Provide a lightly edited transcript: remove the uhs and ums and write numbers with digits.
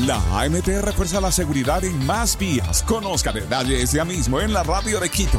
La AMT refuerza la seguridad en más vías. Conozca detalles ya mismo en la radio de Quito.